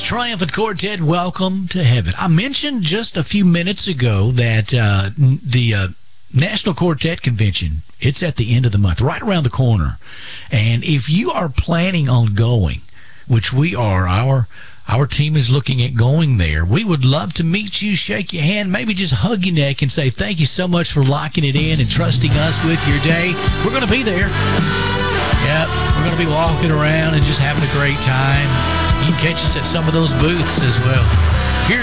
Triumphant Quartet, welcome to heaven. I mentioned just a few minutes ago that the National Quartet Convention, it's at the end of the month, right around the corner. And if you are planning on going, which we are, our team is looking at going there, we would love to meet you, shake your hand, maybe just hug your neck and say thank you so much for locking it in and trusting us with your day. We're going to be there. Yep, we're going to be walking around and just having a great time. You can catch us at some of those booths as well.